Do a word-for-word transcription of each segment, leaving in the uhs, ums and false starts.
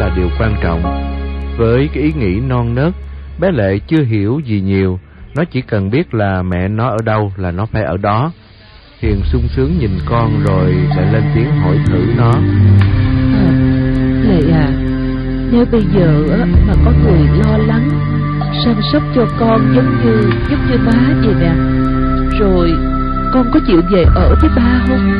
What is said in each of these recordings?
là điều quan trọng. Với cái ý nghĩ non nớt, bé Lệ chưa hiểu gì nhiều. Nó chỉ cần biết là mẹ nó ở đâu là nó phải ở đó. Hiền sung sướng nhìn con rồi lại lên tiếng hỏi thử nó. À, Lệ à, nếu bây giờ mà có người lo lắng săn sóc cho con giống như giống như má vậy nè, rồi con có chịu về ở với ba không?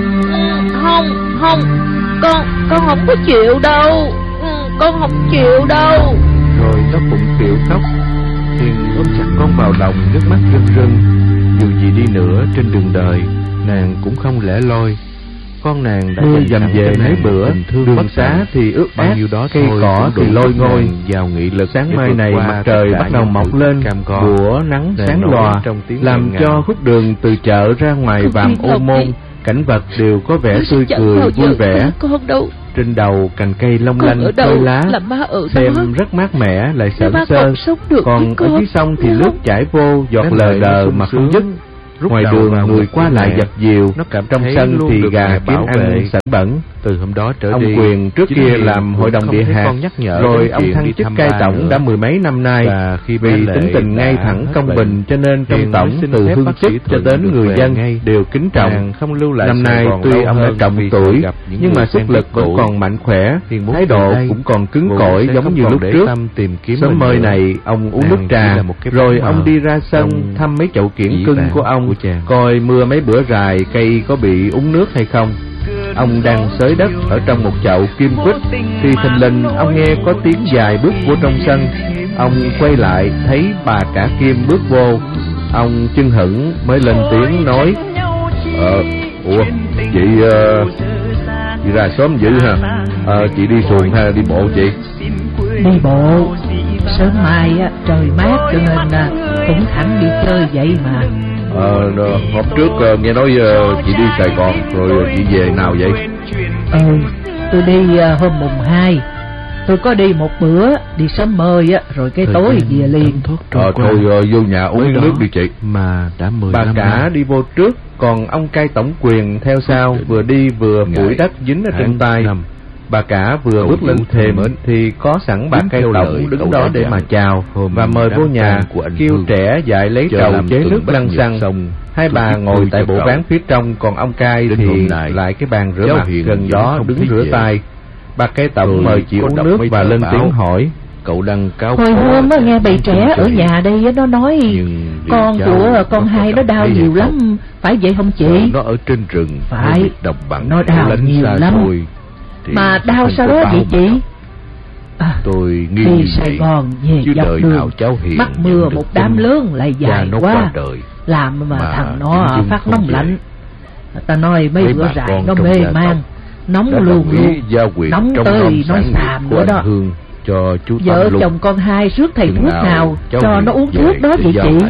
Không, không, con con không có chịu đâu, con không chịu đâu. Rồi nó cũng tiểu khóc. Hiền ôm chặt con vào lòng, nước mắt rưng rưng. Dù gì đi nữa trên đường đời, nàng cũng không lẻ loi. Con nàng đã dành về mấy bữa, đường xá thì ướt át, cây cỏ thì lôi ngôi. Vào nghị lực sáng mai này mặt trời bắt đầu mọc lên, bủa nắng sáng lòa, làm cho khúc đường từ chợ ra ngoài Vàm Ô Môn, cảnh vật đều có vẻ tươi cười vui vẻ. Trên đầu cành cây long lanh phơi lá, xem rất mát mẻ lại sởn sơ. Còn ở dưới sông thì nước chảy vô giọt lờ đờ mà không dứt. Ngoài đường người qua lại dập dìu, trong sân thì gà kiếm ăn sẵn bẩn. Từ hôm đó trở đi, ông Quyền trước kia làm hội đồng địa hạt, rồi ông thăng chức cai tổng đã mười mấy năm nay. Vì tính tình ngay thẳng công bình, cho nên trong tổng từ hương chức cho đến người dân đều kính trọng. Năm nay tuy ông đã trọng tuổi, nhưng mà sức lực vẫn còn mạnh khỏe, thái độ cũng còn cứng cỏi giống như lúc trước. Sớm mơi này ông uống nước trà, rồi ông đi ra sân thăm mấy chậu kiểng cưng của ông, coi mưa mấy bữa rài cây có bị úng nước hay không. Ông đang xới đất ở trong một chậu kim quýt thì thình lình ông nghe có tiếng dài bước vô trong sân. Ông quay lại thấy bà cả Kim bước vô. Ông chưng hửng mới lên tiếng nói: Ờ, ủa, chị, uh, chị ra sớm dữ ha. uh, Chị đi xuồng hay là đi bộ chị? Đi bộ. Sớm mai á, trời mát cho nên à, cũng thẳng đi chơi vậy mà. Ờ, hôm trước uh, nghe nói uh, chị đi Sài Gòn, rồi chị về nào vậy? Ừ, tôi đi uh, hôm mùng hai. Tôi có đi một bữa, đi sớm mơi á, rồi cái thời tối về liền. Ờ, thôi uh, vô nhà uống nước đi chị. Mà đã mười Bà cả năm đi vô trước, còn ông cai tổng Quyền theo sau, vừa đi vừa phủi đất dính ở trên tay. Bà cả vừa bước lên thềm thì có sẵn bà cai tổng đứng đó để mà chào và mời vô nhà, kêu trẻ dạy lấy trầu chế nước lăn xăng. Hai bà ngồi tại bộ ván phía trong, còn ông cai thì lại cái bàn rửa mặt gần đó đứng rửa tay. Bà cai tổng mời chị uống nước và lên tiếng hỏi: Cậu đăng cáo hồi hôm á, nghe bầy trẻ ở nhà đây nó nói con của con hai nó đau nhiều lắm, phải vậy không chị? Nó ở trên rừng, phải, đồng bằng nó đau nhiều lắm. Mà đau sao đó vậy chị? À, tôi nghi đi Sài Gòn về dọc đường bắt mưa một đám lớn lại dài quá, làm mà, mà thằng nó phát nóng lạnh. Ta nói mấy bữa rại nó mê man, nóng luôn luôn, nóng tới nói xàm nữa đó. Cho chú vợ chồng con hai rước thầy thuốc nào cho nó uống thuốc đó vậy chị?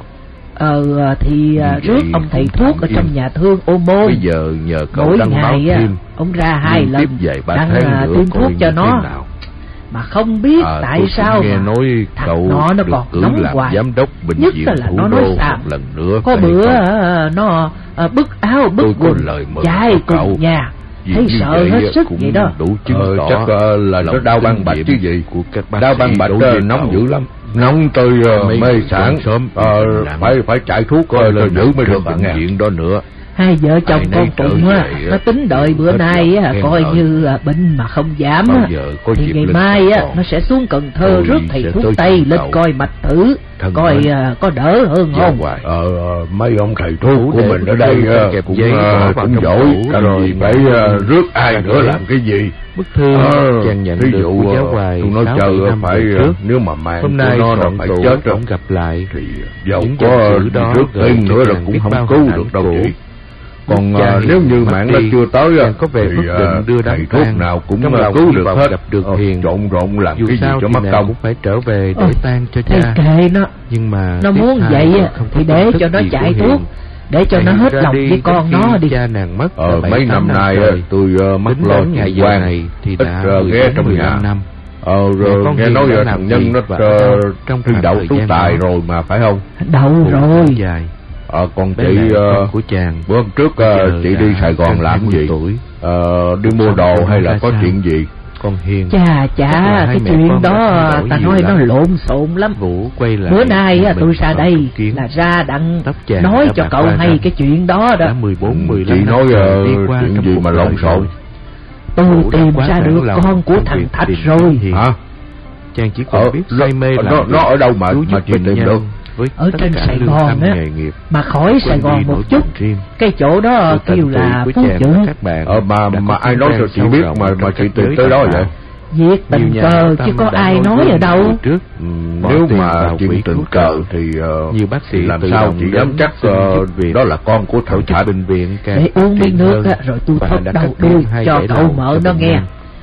Ờ thì rước ông thầy thuốc ở trong nhà thương Ô Môn. Bây giờ nhờ cậu mỗi đăng báo ngày thêm, ông ra hai lần đăng tiêm thuốc cho nó. Mà không biết à, tại sao nghe mà nói thằng cậu nó nó còn cử nóng làm hoài. giám đốc bệnh nhất viện là thủ nó đô nói xàm. một lần nữa. Có bữa à, nó à, bứt áo bứt quần chạy cùng nhà, thấy sợ hết sức vậy đó. Đủ chứng ờ, tỏ chắc uh, là nó đau băng bạch chứ gì. Của các bác đau băng bạch uh, nóng dữ lắm, nóng tới uh, mê sản sớm uh, phải phải chạy thuốc coi là giữ mới được bệnh viện đó nữa. Hai vợ chồng con Phụng á, nó tính đợi bữa nay á, coi như là bệnh mà không giảm á, thì ngày mai á nó sẽ xuống Cần Thơ rước thầy thuốc Tây lên coi mạch thử, coi uh, có đỡ hơn không. Ờ, mấy ông thầy thuốc của mình ở đây uh, cũng uh, cũng giỏi, rồi phải uh, rước ai nữa làm cái gì. Bức thư ờ, chàng nhận ví được dụ của giáo hoài tôi nói chờ phải trước. Nếu mà mạng hôm nay nó là phải chết ông gặp lại thì dẫu có đó rước thêm nữa là cũng không cứu được đâu chị. Còn uh, nếu như mạng nó chưa tới có về thì định đưa thầy thuốc nào cũng uh, cứu được hết. Gặp được Hiền trộn rộn làm dù cái gì cho mất công cũng phải trở về để tang cho cha. Kệ nó, nhưng mà nó muốn vậy thì để cho nó chạy thuốc, để cho nó hết lòng với con nó đi. Cha nàng mất ờ, mấy năm nay tôi uh, mất lo ngày chuyện quan này thì ít uh, ghé trong nhà. Năm. Ờ rồi nghe nói là thằng Nhân nó uh, trong thi đậu tú tài rồi mà phải không? Đậu rồi. Dài. Ờ còn chị uh, của chàng bữa hôm trước uh, chị đi Sài Gòn làm gì? Tuổi. Uh, đi mua đồ hay là có chuyện gì? con Hiền. Chà chà, cái chuyện đó ta nói nó lộn xộn lắm. Vũ quay lại. Bữa nay tôi ra đây là ra đặng nói cho cậu hay cái chuyện đó đó. mười bốn, mười lăm chị nói uh, chuyện gì mà lộn xộn? Tôi tìm ra được con của thằng Thạch rồi. Hả? Chàng chỉ còn biết say mê làm nó, nó ở đâu mà mà chị tìm được? Ở trên Sài Gòn á, mà khỏi Sài Gòn một chút, cái chỗ đó kêu là Phú Chữ. Ờ mà mà ai nói cho chị biết mà mà chị tìm tới đó vậy? Việc tình cờ chứ có ai nói ở đâu. Trước, nếu mà chuyện tình cờ thì uh, nhiều bác sĩ làm sao chị dám chắc uh, đó là con của thằng Thạch? Bệnh viện để uống miếng nước á, rồi tôi thốt đầu đuôi cho cậu mợ nó nghe.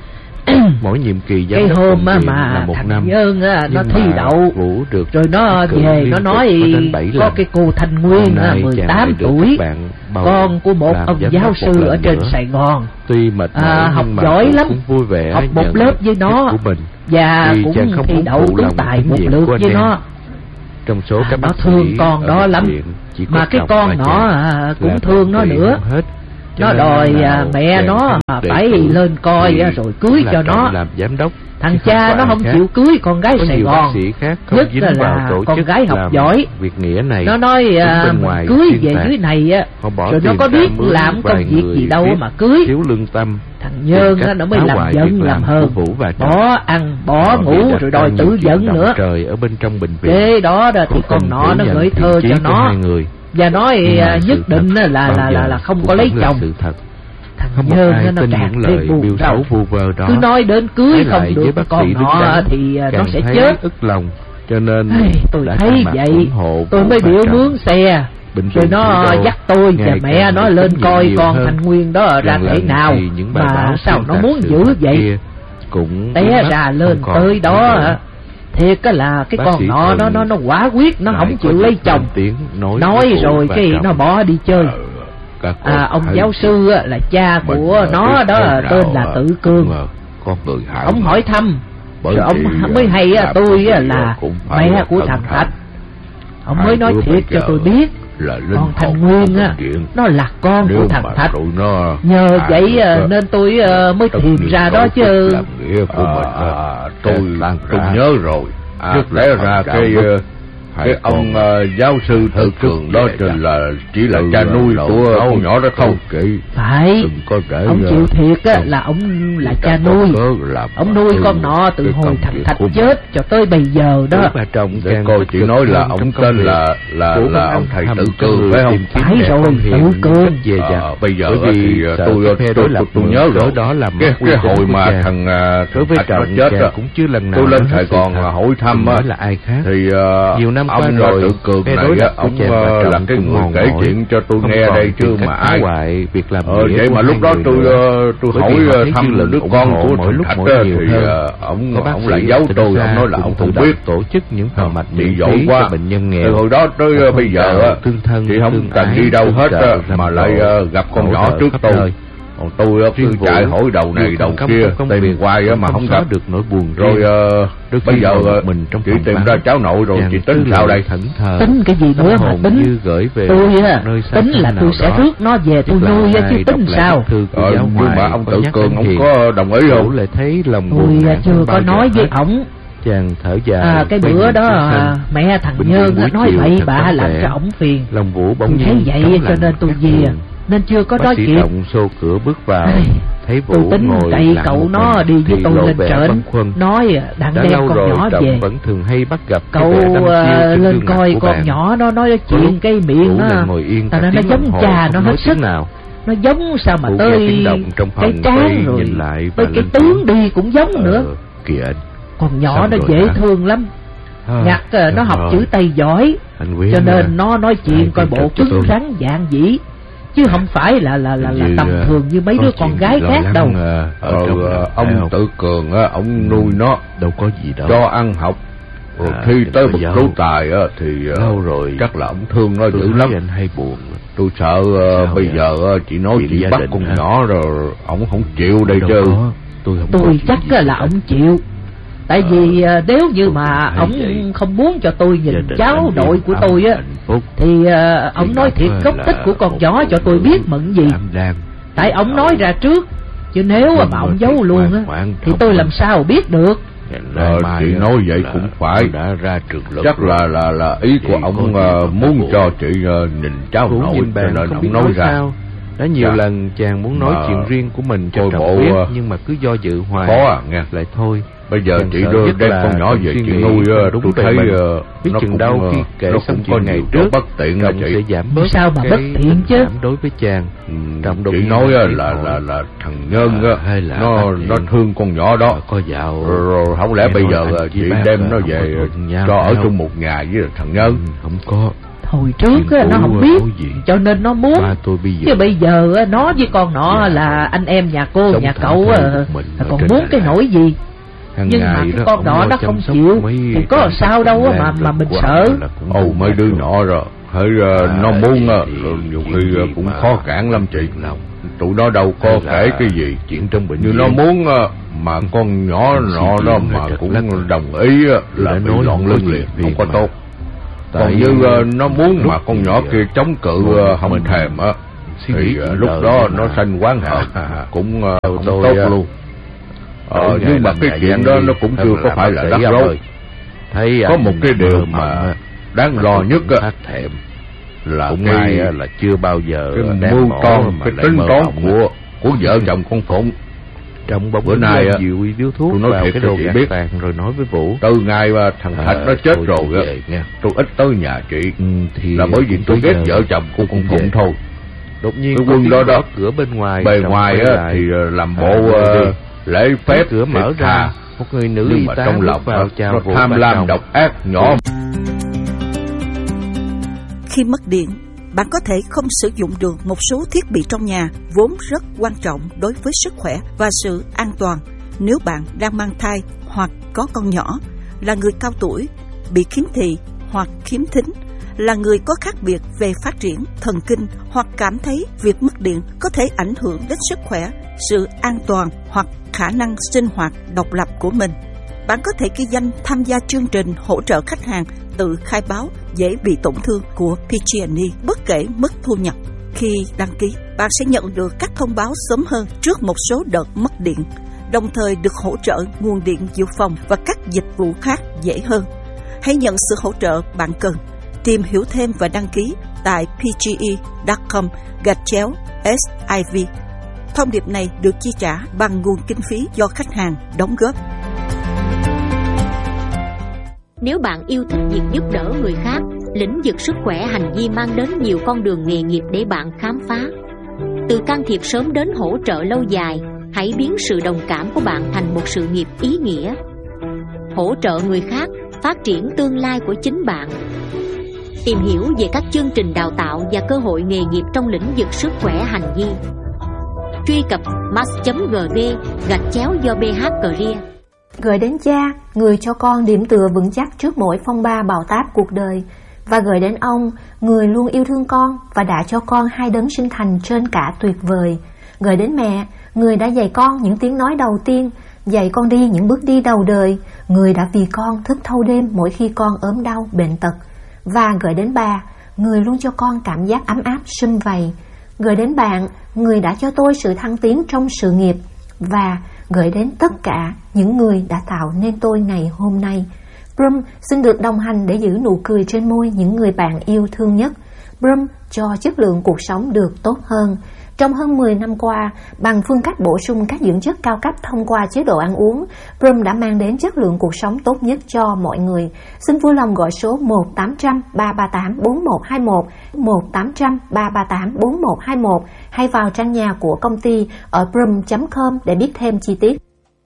Mỗi nhiệm kỳ cái hôm á mà thằng Nhân á nó thi đậu được rồi nó về nó nói có cái cô Thanh Nguyên á mười tám tuổi, con của một ông giáo sư ở trên Sài Gòn, tuy mệt à, học giỏi lắm, vui vẻ học một lớp với nó và cũng thi đậu tú tài một lượt với nó. Trong số các nó thương con đó lắm, mà cái con nó cũng thương nó nữa. Nó đòi à, mẹ nó phải lên coi rồi cưới cho nó. Làm giám đốc. Thằng cha nó không khác. Chịu cưới con gái Sài Gòn, nhất là, là con gái học giỏi. Việc nghĩa này nó nói à, cưới về tạc. Dưới này á, rồi nó có biết làm công việc gì đâu mà cưới. Thiếu lương tâm. Thằng Nhơn á, nó mới làm giận làm hơn, bỏ ăn bỏ ngủ rồi đòi tử giận nữa. Trời ở bên trong bệnh viện. Thế đó đó thì con nọ nó gửi thơ cho nó và nói nhất định là là là là, là không có lấy chồng. Thằng Nhơn nó càng thêm buồn rầu, cứ nói đến cưới không được con nọ thì nó sẽ chết. Ức lòng, cho nên tôi thấy vậy tôi mới biểu mướn xe rồi nó dắt tôi và mẹ nó lên coi con Thanh Nguyên đó ra thế nào, mà sao nó muốn giữ vậy. Té ra lên tới đó thiệt á là cái con nọ nó nó nó quả quyết, nó không chịu lấy chồng, nói rồi cái nó bỏ đi chơi. À, ông giáo sư là cha của nó đó tên là Tự Cường. Ông hỏi thăm rồi ông mới hay tôi là mẹ của thằng Thạch. Ông mới nói thiệt cho tôi biết con Thanh Nguyên á nó là con của thằng Thạch. Nhờ vậy nên tôi mới tìm ra đó chứ. Tôi tôi nhớ rồi. Trước lẽ ra cái cái ông uh, giáo sư Tự Cường đó trên là chỉ là cha nuôi của con nhỏ đó không? Phải, ông chịu thiệt á là ông là cha nuôi. Ông nuôi con nọ từ hồi thằng Thạch chết cho tới bây giờ đó. Để coi chị nói là ông tên là là là ông thầy Tự Cường phải không? Phải rồi, Tự Cường. Bây giờ thì tôi tôi tôi nhớ rồi đó là cái cái hồi mà thằng Thạch nó chết á, tôi lên Sài Gòn hỏi thăm á thì nhiều năm ông rồi Tự Cường này á, ông uh, là cái người kể chuyện cho tôi nghe đây chứ mà ai việc làm ờ, vậy mà lúc đó tôi uh, tôi hỏi thăm đứa con của thằng Thạch á, thì uh, ông ông lại giấu tôi, ông nói là ông không biết tổ chức những phòng mạch miễn phí cho bệnh nhân nghèo. Từ hồi đó tới bây giờ á, thì không cần đi đâu hết mà lại gặp con nhỏ trước tôi. Còn tôi cứ chạy hỏi đầu này đầu kia tìm hoài mà không gặp được nỗi buồn. Rồi uh, bây giờ mình trong chị tìm ra cháu nội rồi chị tính sao đây? Tính cái gì nữa mà tính? Tôi á tính là tôi sẽ rước nó về tôi nuôi chứ tính sao? Ờ, nhưng mà ông Tự Cường ông có đồng ý không? Lại thấy lòng tôi chưa có nói với ổng. Chàng thở dài. À, cái bữa đó à, mẹ thằng Nhơn nói bậy bạ làm cho ổng phiền. Lòng Vũ bỗng thấy vậy cho nên tôi về nên chưa có nói kịp. Động xô cửa bước vào, thấy Vũ tôi tính cậy cậu nó đi với tôi lên trển, nói đang đem con nhỏ về. Vẫn thường hay bắt gặp cậu uh, lên coi con nhỏ nó nói chuyện cái miệng nó, ta nói nó giống cha nó hết sức nào. Nó giống sao mà tới cái trán rồi tới cái tướng đi cũng giống nữa. Con nhỏ nó dễ thương lắm, nhặt nó học chữ Tây giỏi, cho nên nó nói chuyện coi bộ cứng rắn dạng dĩ, chứ không phải là là là, là tầm thường như mấy đứa con gái khác đâu. Ờ, ông Tự Cường á, ông nuôi nó đâu có gì đâu, cho ăn học. Rồi à, khi tới bậc tú tài á thì lâu rồi chắc là ông thương nó dữ lắm. Anh hay buồn. Tôi sợ uh, bây giờ uh, chị nói chị bắt con hả? Nhỏ rồi ông không chịu đây chứ. Tôi, tôi chắc là ông chịu. Tại vì uh, nếu như mà ông không muốn cho tôi nhìn cháu nội của tôi á, thì uh, ông nói thiệt gốc tích của con nhỏ cho tôi biết mận gì. Tại ông nói ra trước, Chứ nếu mà ông giấu luôn á thì tôi làm sao biết được. Ờ, chị nói vậy cũng phải. Đã ra trường lớp chắc là là là ý của ông uh, muốn cho chị uh, nhìn cháu nội cho nên ông nói ra. Sao? Đã nhiều dạ. lần chàng muốn nói mà chuyện riêng của mình cho Trọng biết, uh, nhưng mà cứ do dự hoài. Khó à nghe. Lại thôi. Bây giờ chị đưa đem con nhỏ về chị nuôi, đúng tôi thấy uh, biết nó chừng cũng, đâu khi kể nó xong cũng có ngày trước trước bất tiện là chị sẽ giảm bớt. Sao mà bất tiện chứ? Đối với chàng. Trọng chị nói là là, là là thằng Nhân á, hay là nó nó thương con nhỏ đó. Có giàu. Rồi, rồi không lẽ bây giờ chị đem nó về cho ở chung một nhà với thằng Nhân? Không có. Hồi trước á, nó không biết cho nên nó muốn. Bây chứ bây giờ á, nó với con nó dạ. là anh em nhà cô nhà cậu á, còn muốn cái nỗi gì. Hằng nhưng mà cái con đó nó không chịu thì có làm sao đâu mà mà mình sợ. Ồ mấy đứa nhỏ rồi hãy uh, nó muốn uh, nhiều khi uh, cũng khó cản lắm chị. Tụi nó đâu có kể cái gì chuyện trong bệnh như nó muốn uh, mà con nhỏ nọ đó mà cũng đồng ý uh, là bị loạn lưng liền không có tốt. Còn như uh, nó muốn mà con nhỏ kia chống cự uh, không thèm á thì uh, lúc đó nó sanh quán hận cũng uh, không tốt luôn. Ờ, nhưng mà cái chuyện đó nó cũng chưa có phải là rắc rối. Thấy có một cái điều mà đáng lo nhất á là cũng cái ngay là chưa bao giờ cái mưu toan, cái tính toán của của vợ chồng con Phụng. Trong bóng bữa nay dịu điếu thuốc tôi nói vào thiệt cái đồ chị gạt biết tàn rồi nói với Vũ. Từ ngày mà thằng Thạch nó chết rồi á, tôi ít tới nhà chị thì là bởi vì tôi ghét vợ chồng của con Phụng thôi. Đột nhiên cái quân đó đó cửa bên ngoài, bề ngoài á thì làm bộ lễ phép cửa mở ra, một người nữ nhưng y mà tá trong lòng vào chào nó tham lam độc ác nhỏ. Khi mất điện, bạn có thể không sử dụng được một số thiết bị trong nhà vốn rất quan trọng đối với sức khỏe và sự an toàn. Nếu bạn đang mang thai hoặc có con nhỏ, là người cao tuổi, bị khiếm thị hoặc khiếm thính, là người có khác biệt về phát triển thần kinh hoặc cảm thấy việc mất điện có thể ảnh hưởng đến sức khỏe, sự an toàn hoặc khả năng sinh hoạt độc lập của mình. Bạn có thể ghi danh tham gia chương trình hỗ trợ khách hàng tự khai báo dễ bị tổn thương của pê giê and e bất kể mức thu nhập. Khi đăng ký, bạn sẽ nhận được các thông báo sớm hơn trước một số đợt mất điện, đồng thời được hỗ trợ nguồn điện dự phòng và các dịch vụ khác dễ hơn. Hãy nhận sự hỗ trợ bạn cần. Tìm hiểu thêm và đăng ký tại pê giê e chấm com gạch chéo ét i vê. Thông điệp này được chi trả bằng nguồn kinh phí do khách hàng đóng góp. Nếu bạn yêu thích việc giúp đỡ người khác, lĩnh vực sức khỏe hành vi mang đến nhiều con đường nghề nghiệp để bạn khám phá. Từ can thiệp sớm đến hỗ trợ lâu dài, hãy biến sự đồng cảm của bạn thành một sự nghiệp ý nghĩa. Hỗ trợ người khác, phát triển tương lai của chính bạn. Tìm hiểu về các chương trình đào tạo và cơ hội nghề nghiệp trong lĩnh vực sức khỏe hành vi. Truy cập mas chấm gv gạch chéo do bê hát Career. Gửi đến cha, người cho con điểm tựa vững chắc trước mỗi phong ba bão táp cuộc đời. Và gửi đến ông, người luôn yêu thương con và đã cho con hai đấng sinh thành trên cả tuyệt vời. Gửi đến mẹ, người đã dạy con những tiếng nói đầu tiên, dạy con đi những bước đi đầu đời, người đã vì con thức thâu đêm mỗi khi con ốm đau, bệnh tật. Và gửi đến bà, người luôn cho con cảm giác ấm áp sum vầy. Gửi đến bạn, người đã cho tôi sự thăng tiến trong sự nghiệp. Và gửi đến tất cả những người đã tạo nên tôi ngày hôm nay. Brum xin được đồng hành để giữ nụ cười trên môi những người bạn yêu thương nhất. Brum cho chất lượng cuộc sống được tốt hơn. Trong hơn mười năm qua, bằng phương cách bổ sung các dưỡng chất cao cấp thông qua chế độ ăn uống, Brum đã mang đến chất lượng cuộc sống tốt nhất cho mọi người. Xin vui lòng gọi số một tám trăm ba ba tám bốn một hai một, một tám trăm ba ba tám bốn một hai một hay vào trang nhà của công ty ở brum chấm com để biết thêm chi tiết.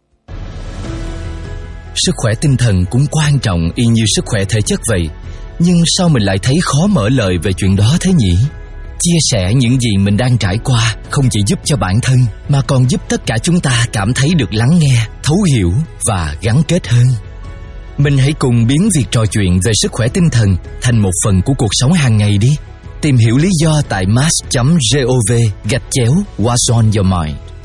Sức khỏe tinh thần cũng quan trọng y như sức khỏe thể chất vậy. Nhưng sao mình lại thấy khó mở lời về chuyện đó thế nhỉ? Chia sẻ những gì mình đang trải qua không chỉ giúp cho bản thân mà còn giúp tất cả chúng ta cảm thấy được lắng nghe, thấu hiểu và gắn kết hơn. Mình hãy cùng biến việc trò chuyện về sức khỏe tinh thần thành một phần của cuộc sống hàng ngày đi. Tìm hiểu lý do tại mas chấm gov gạch chéo What's on your mind.